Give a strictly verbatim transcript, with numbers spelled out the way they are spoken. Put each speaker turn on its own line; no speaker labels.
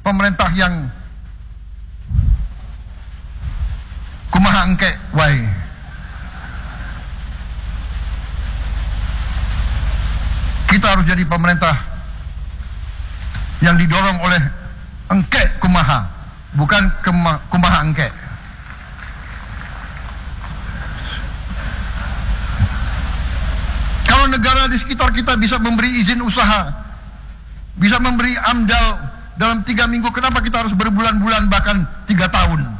pemerintah yang kumaha engke wae. Kita harus jadi pemerintah yang didorong oleh engke kumaha, bukan kema, kumaha engke. Kalau negara di sekitar kita bisa memberi izin usaha, bisa memberi AMDAL dalam tiga minggu, kenapa kita harus berbulan-bulan bahkan tiga tahun?